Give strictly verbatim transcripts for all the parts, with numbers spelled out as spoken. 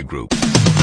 Media Group.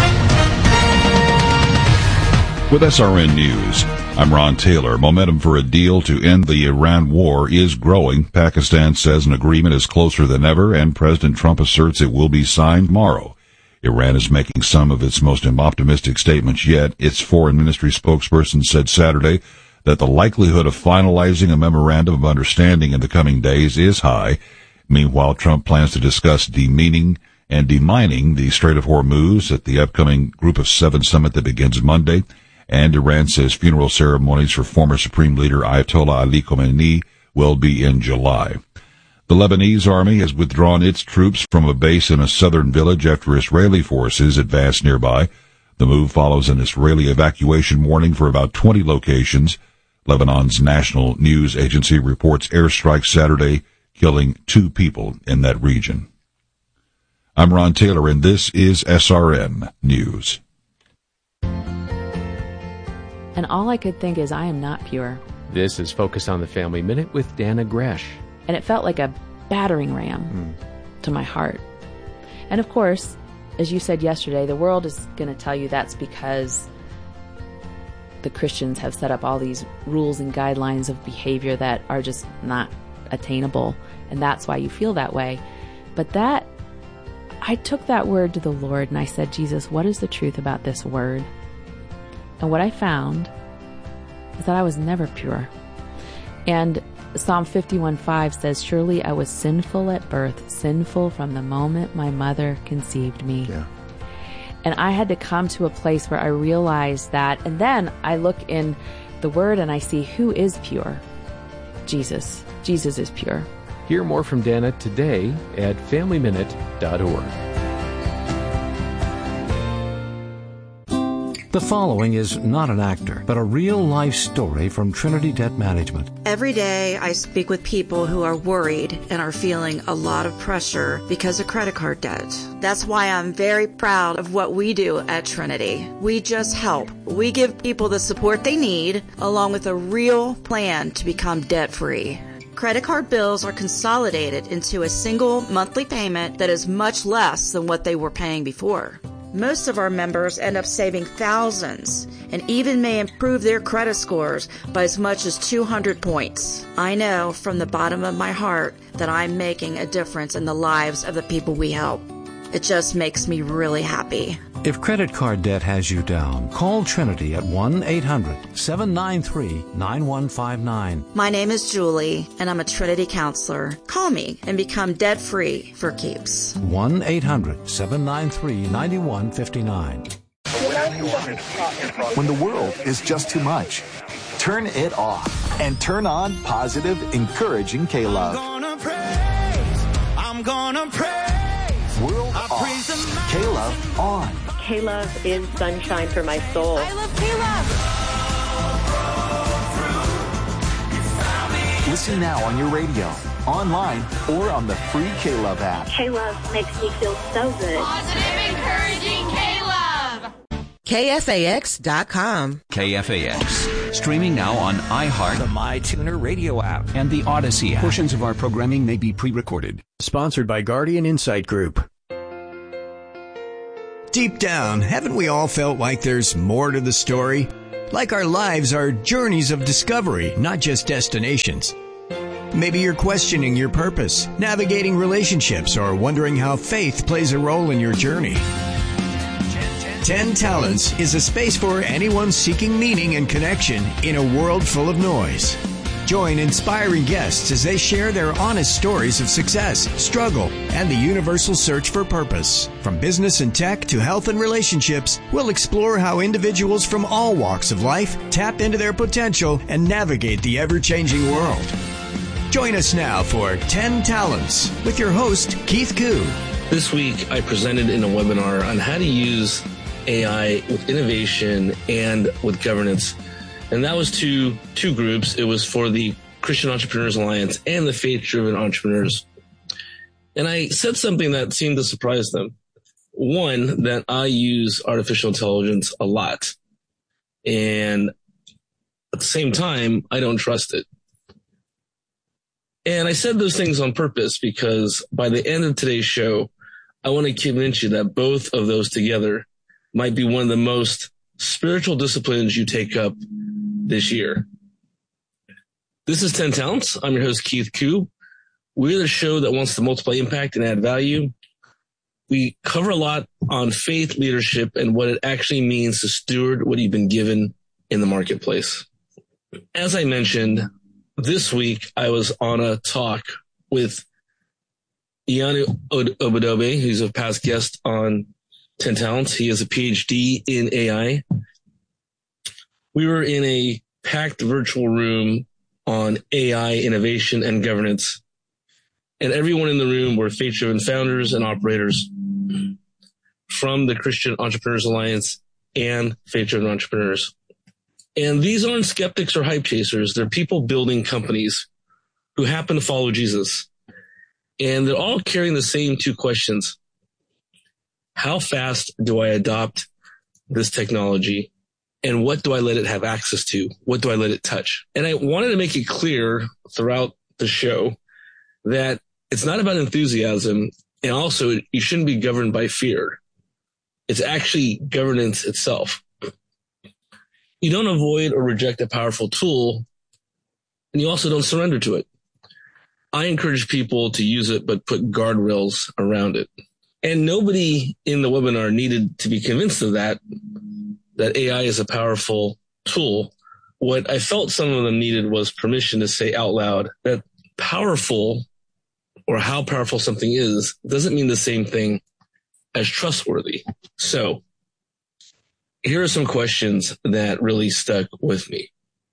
With S R N News, I'm Ron Taylor. Momentum for a deal to end the Iran war is growing. Pakistan says an agreement is closer than ever, and President Trump asserts it will be signed tomorrow. Iran is making some of its most optimistic statements yet. Its foreign ministry spokesperson said Saturday that the likelihood of finalizing a memorandum of understanding in the coming days is high. Meanwhile, Trump plans to discuss demining and demining the Strait of Hormuz at the upcoming Group of Seven summit that begins Monday. And Iran says funeral ceremonies for former Supreme Leader Ayatollah Ali Khamenei will be in July. The Lebanese army has withdrawn its troops from a base in a southern village after Israeli forces advanced nearby. The move follows an Israeli evacuation warning for about twenty locations. Lebanon's national news agency reports airstrikes Saturday, killing two people in that region. I'm Ron Taylor, and this is S R N News. And all I could think is, I am not pure. This is Focus on the Family Minute with Dana Gresh. And it felt like a battering ram mm. to my heart. And of course, as you said yesterday, the world is going to tell you that's because the Christians have set up all these rules and guidelines of behavior that are just not attainable. And that's why you feel that way. But that, I took that word to the Lord and I said, Jesus, what is the truth about this word? And what I found is that I was never pure. And Psalm fifty-one five says, surely I was sinful at birth, sinful from the moment my mother conceived me. Yeah. And I had to come to a place where I realized that. And then I look in the Word and I see who is pure. Jesus. Jesus is pure. Hear more from Dana today at family minute dot org. The following is not an actor, but a real-life story from Trinity Debt Management. Every day I speak with people who are worried and are feeling a lot of pressure because of credit card debt. That's why I'm very proud of what we do at Trinity. We just help. We give people the support they need, along with a real plan to become debt-free. Credit card bills are consolidated into a single monthly payment that is much less than what they were paying before. Most of our members end up saving thousands and even may improve their credit scores by as much as two hundred points. I know from the bottom of my heart that I'm making a difference in the lives of the people we help. It just makes me really happy. If credit card debt has you down, call Trinity at one eight hundred seven nine three nine one five nine. My name is Julie, and I'm a Trinity counselor. Call me and become debt-free for keeps. one eight hundred seven nine three nine one five nine. When the world is just too much, turn it off and turn on positive, encouraging K-Love. I'm gonna praise, I'm gonna praise. World I off, K-Love on. K-Love is sunshine for my soul. I love K-Love. Listen now on your radio, online, or on the free K-Love app. K-Love makes me feel so good. Positive, encouraging K-Love. K F A X dot com. K F A X. Streaming now on iHeart, the MyTuner radio app, and the Odyssey app. Portions of our programming may be pre-recorded. Sponsored by Guardian Insight Group. Deep down, haven't we all felt like there's more to the story? Like our lives are journeys of discovery, not just destinations. Maybe you're questioning your purpose, navigating relationships, or wondering how faith plays a role in your journey. Ten Talents is a space for anyone seeking meaning and connection in a world full of noise. Join inspiring guests as they share their honest stories of success, struggle, and the universal search for purpose. From business and tech to health and relationships, we'll explore how individuals from all walks of life tap into their potential and navigate the ever-changing world. Join us now for ten Talents with your host, Keith Koo. This week, I presented in a webinar on how to use A I with innovation and with governance. And that was to two groups. It was for the Christian Entrepreneurs Alliance and the Faith-Driven Entrepreneurs. And I said something that seemed to surprise them. One, that I use artificial intelligence a lot. And at the same time, I don't trust it. And I said those things on purpose because by the end of today's show, I want to convince you that both of those together might be one of the most spiritual disciplines you take up this year. This is ten Talents. I'm your host, Keith Koo. We're the show that wants to multiply impact and add value. We cover a lot on faith, leadership, and what it actually means to steward what you've been given in the marketplace. As I mentioned, this week I was on a talk with Iyanu Obadobe, who's a past guest on ten Talents. He has a P H D in A I. We were in a packed virtual room on A I innovation and governance. And everyone in the room were faith-driven founders and operators from the Christian Entrepreneurs Alliance and faith-driven entrepreneurs. And these aren't skeptics or hype chasers. They're people building companies who happen to follow Jesus. And they're all carrying the same two questions. How fast do I adopt this technology? And what do I let it have access to? What do I let it touch? And I wanted to make it clear throughout the show that it's not about enthusiasm. And also, you shouldn't be governed by fear. It's actually governance itself. You don't avoid or reject a powerful tool, and you also don't surrender to it. I encourage people to use it, but put guardrails around it. And nobody in the webinar needed to be convinced of that, that A I is a powerful tool. What I felt some of them needed was permission to say out loud that powerful, or how powerful something is, doesn't mean the same thing as trustworthy. So here are some questions that really stuck with me.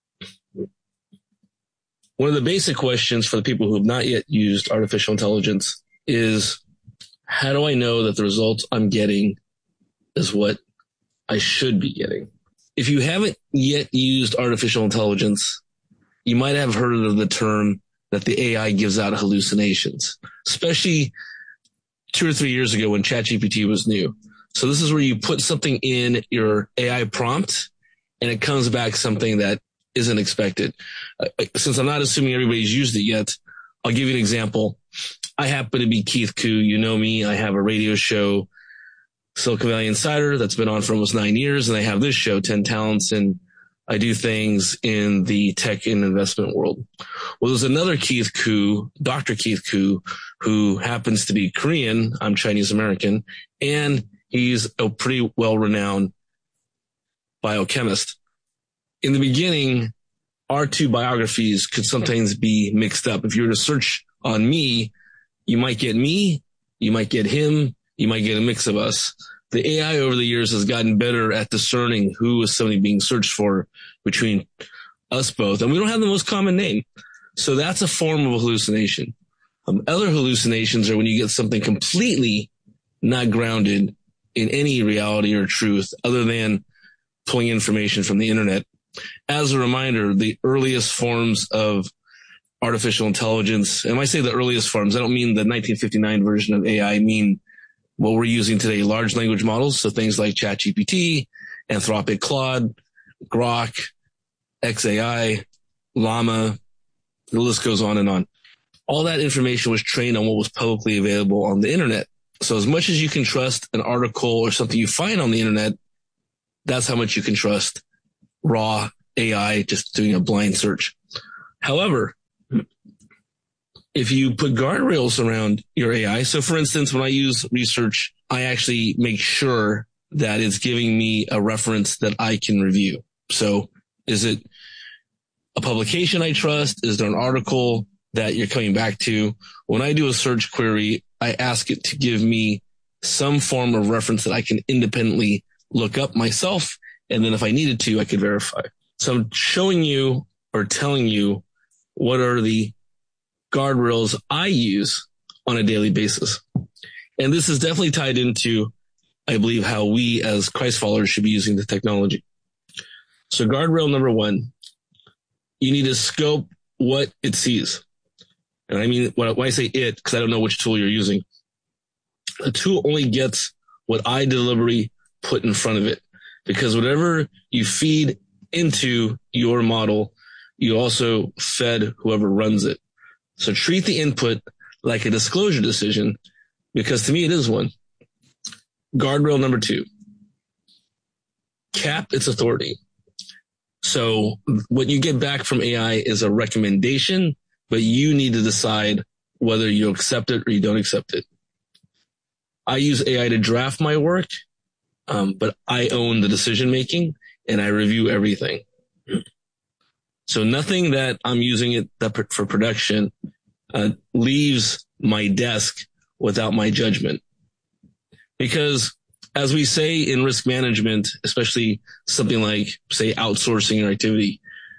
One of the basic questions for the people who have not yet used artificial intelligence is, how do I know that the results I'm getting is what I should be getting? If you haven't yet used artificial intelligence, you might have heard of the term that the A I gives out hallucinations, especially two or three years ago when ChatGPT was new. So this is where you put something in your A I prompt and it comes back something that isn't expected. Uh, since I'm not assuming everybody's used it yet, I'll give you an example. I happen to be Keith Koo. You know me. I have a radio show, Silicon Valley Insider, that's been on for almost nine years. And I have this show, ten Talents, and I do things in the tech and investment world. Well, there's another Keith Koo, Doctor Keith Koo, who happens to be Korean. I'm Chinese American, and he's a pretty well-renowned biochemist. In the beginning, our two biographies could sometimes be mixed up. If you were to search on me, you might get me, you might get him, you might get a mix of us. The A I over the years has gotten better at discerning who is somebody being searched for between us both. And we don't have the most common name. So that's a form of hallucination. Um, other hallucinations are when you get something completely not grounded in any reality or truth other than pulling information from the internet. As a reminder, the earliest forms of artificial intelligence, and when I say the earliest forms, I don't mean the nineteen fifty-nine version of A I. I mean what we're using today, large language models. So things like ChatGPT, Anthropic Claude, Grok, X A I, Llama, the list goes on and on. All that information was trained on what was publicly available on the internet. So as much as you can trust an article or something you find on the internet, that's how much you can trust raw A I just doing a blind search. However, if you put guardrails around your A I, so for instance, when I use research, I actually make sure that it's giving me a reference that I can review. So is it a publication I trust? Is there an article that you're coming back to? When I do a search query, I ask it to give me some form of reference that I can independently look up myself. And then if I needed to, I could verify. So I'm showing you or telling you what are the guardrails I use on a daily basis. And this is definitely tied into, I believe, how we as Christ followers should be using the technology. So guardrail number one, you need to scope what it sees. And I mean, when I say it, because I don't know which tool you're using, a tool only gets what I deliberately put in front of it. Because whatever you feed into your model, you also fed whoever runs it. So treat the input like a disclosure decision, because to me it is one. Guardrail number two, cap its authority. So what you get back from A I is a recommendation, but you need to decide whether you accept it or you don't accept it. I use A I to draft my work, um, but I own the decision making and I review everything. So nothing that I'm using it that for production uh, leaves my desk without my judgment. Because as we say in risk management, especially something like, say, outsourcing your activity,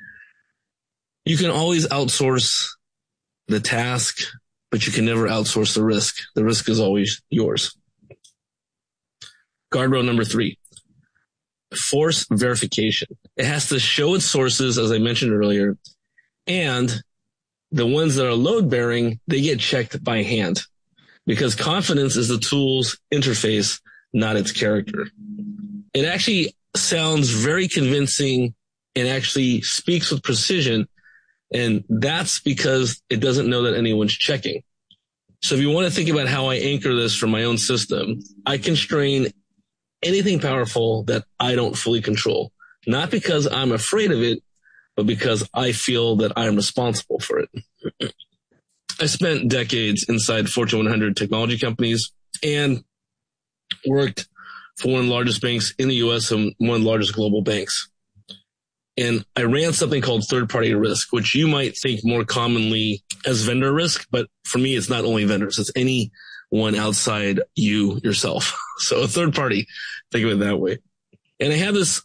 you can always outsource the task, but you can never outsource the risk. The risk is always yours. Guardrail number three, force verification. It has to show its sources, as I mentioned earlier, and the ones that are load-bearing, they get checked by hand because confidence is the tool's interface, not its character. It actually sounds very convincing and actually speaks with precision, and that's because it doesn't know that anyone's checking. So if you want to think about how I anchor this for my own system, I constrain anything powerful that I don't fully control, not because I'm afraid of it, but because I feel that I'm responsible for it. I spent decades inside Fortune one hundred technology companies and worked for one of the largest banks in the U S and one of the largest global banks. And I ran something called third-party risk, which you might think more commonly as vendor risk, but for me, it's not only vendors. It's anyone outside you yourself. So a third party, think of it that way. And I have this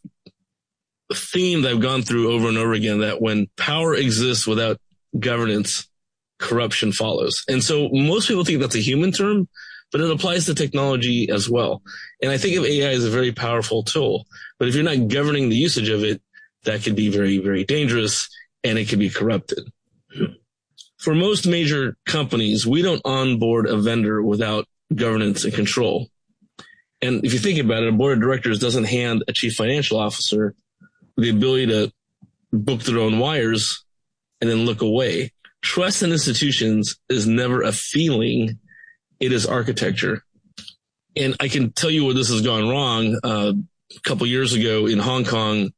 theme that I've gone through over and over again, that when power exists without governance, corruption follows. And so most people think that's a human term, but it applies to technology as well. And I think of A I as a very powerful tool, but if you're not governing the usage of it, that could be very, very dangerous and it could be corrupted. For most major companies, we don't onboard a vendor without governance and control. And if you think about it, a board of directors doesn't hand a chief financial officer the ability to book their own wires and then look away. Trust in institutions is never a feeling. It is architecture. And I can tell you where this has gone wrong. Uh, a couple years ago in Hong Kong,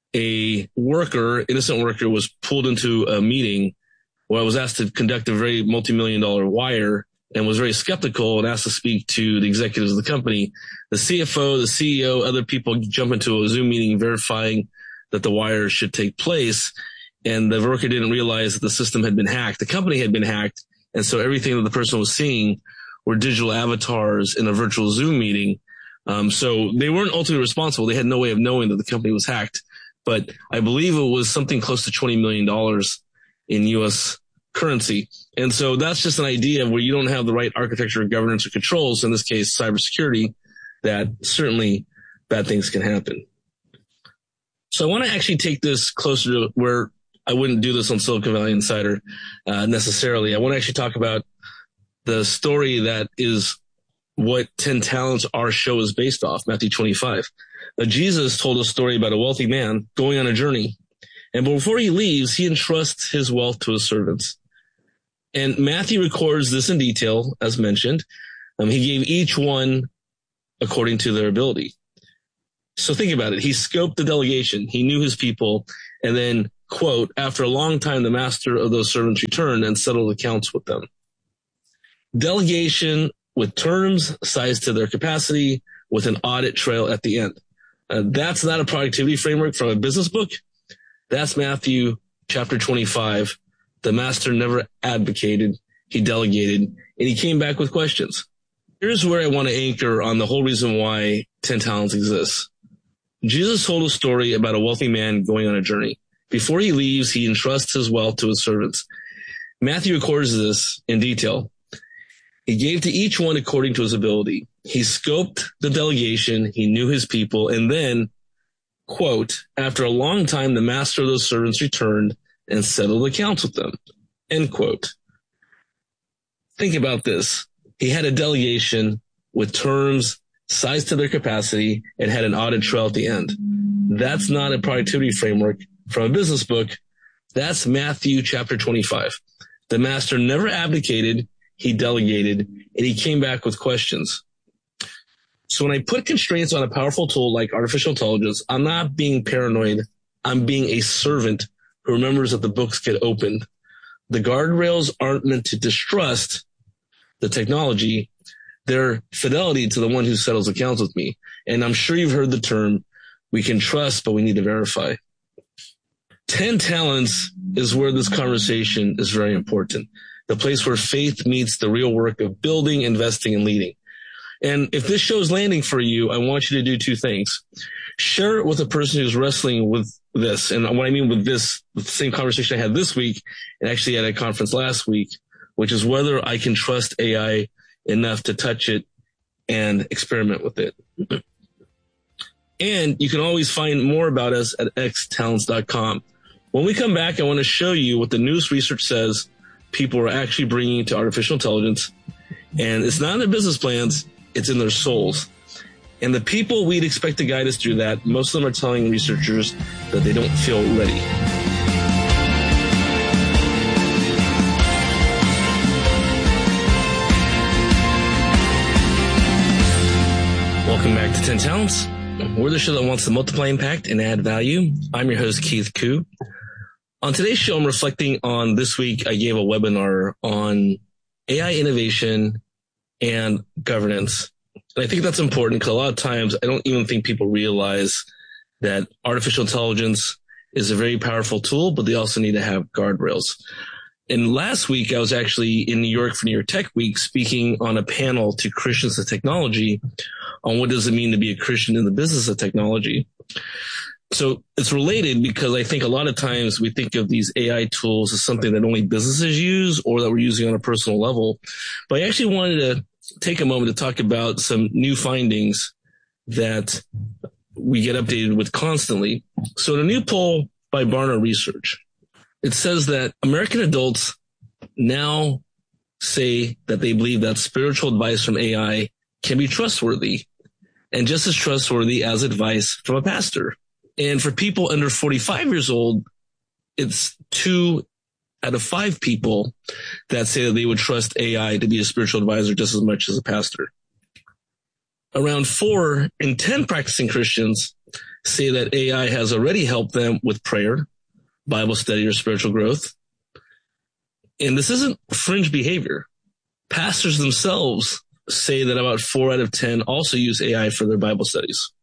a worker, innocent worker, was pulled into a meeting where I was asked to conduct a very multi-million dollar wire and was very skeptical and asked to speak to the executives of the company. The C F O, the C E O, other people jump into a Zoom meeting verifying that the wire should take place. And the worker didn't realize that the system had been hacked. The company had been hacked. And so everything that the person was seeing were digital avatars in a virtual Zoom meeting. Um, so they weren't ultimately responsible. They had no way of knowing that the company was hacked. But I believe it was something close to twenty million dollars in U S currency. And so that's just an idea of where you don't have the right architecture of governance or controls, in this case, cybersecurity, that certainly bad things can happen. So I want to actually take this closer to where I wouldn't do this on Silicon Valley Insider uh, necessarily. I want to actually talk about the story that is what ten Talents, our show, is based off, Matthew twenty-five. Now, Jesus told a story about a wealthy man going on a journey. And before he leaves, he entrusts his wealth to his servants. And Matthew records this in detail, as mentioned. Um, he gave each one according to their ability. So think about it. He scoped the delegation. He knew his people. And then, quote, after a long time, the master of those servants returned and settled accounts with them. Delegation with terms sized to their capacity with an audit trail at the end. Uh, that's not a productivity framework from a business book. That's Matthew chapter twenty-five. The master never advocated. He delegated, and he came back with questions. Here's where I want to anchor on the whole reason why ten Talents exists. Jesus told a story about a wealthy man going on a journey. Before he leaves, he entrusts his wealth to his servants. Matthew records this in detail. He gave to each one according to his ability. He scoped the delegation. He knew his people. And then, quote, after a long time, the master of those servants returned and settled accounts with them, end quote. Think about this. He had a delegation with terms sized to their capacity and had an audit trail at the end. That's not a productivity framework from a business book. That's Matthew chapter twenty-five. The master never abdicated. He delegated, and he came back with questions. So when I put constraints on a powerful tool like artificial intelligence, I'm not being paranoid. I'm being a servant who remembers that the books get opened. The guardrails aren't meant to distrust the technology. They're fidelity to the one who settles accounts with me. And I'm sure you've heard the term, we can trust, but we need to verify. Ten talents is where this conversation is very important. The place where faith meets the real work of building, investing, and leading. And if this show is landing for you, I want you to do two things. Share it with a person who's wrestling with this. And what I mean with this, the same conversation I had this week and actually at a conference last week, which is whether I can trust A I enough to touch it and experiment with it. And you can always find more about us at x talents dot com. When we come back, I want to show you what the newest research says people are actually bringing to artificial intelligence. And it's not in their business plans, it's in their souls. And the people we'd expect to guide us through that, most of them are telling researchers that they don't feel ready. Welcome back to ten Talents. We're the show that wants to multiply impact and add value. I'm your host, Keith Koo. On today's show, I'm reflecting on this week. I gave a webinar on A I innovation and governance. And I think that's important because a lot of times I don't even think people realize that artificial intelligence is a very powerful tool, but they also need to have guardrails. And last week, I was actually in New York for New York Tech Week speaking on a panel to Christians of technology on what does it mean to be a Christian in the business of technology. So it's related because I think a lot of times we think of these A I tools as something that only businesses use or that we're using on a personal level. But I actually wanted to take a moment to talk about some new findings that we get updated with constantly. So in a new poll by Barna Research, it says that American adults now say that they believe that spiritual advice from A I can be trustworthy and just as trustworthy as advice from a pastor. And for people under forty-five years old, it's two out of five people that say that they would trust A I to be a spiritual advisor just as much as a pastor. Around four in ten practicing Christians say that A I has already helped them with prayer, Bible study, or spiritual growth. And this isn't fringe behavior. Pastors themselves say that about four out of ten also use A I for their Bible studies.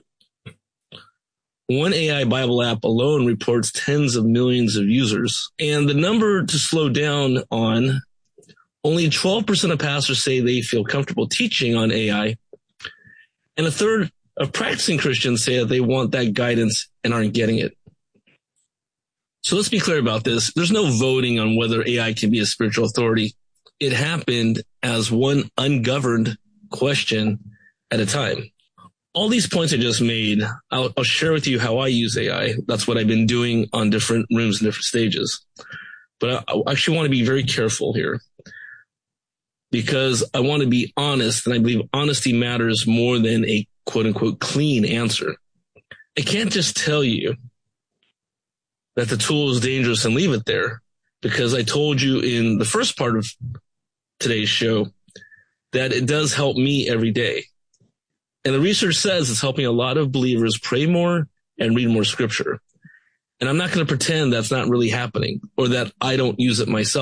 One A I Bible app alone reports tens of millions of users. And the number to slow down on, only twelve percent of pastors say they feel comfortable teaching on A I. And a third of practicing Christians say that they want that guidance and aren't getting it. So let's be clear about this. There's no voting on whether A I can be a spiritual authority. It happened as one ungoverned question at a time. All these points I just made, I'll, I'll share with you how I use A I. That's what I've been doing on different rooms and different stages. But I, I actually want to be very careful here because I want to be honest, and I believe honesty matters more than a quote-unquote clean answer. I can't just tell you that the tool is dangerous and leave it there because I told you in the first part of today's show that it does help me every day. And the research says it's helping a lot of believers pray more and read more scripture. And I'm not going to pretend that's not really happening or that I don't use it myself.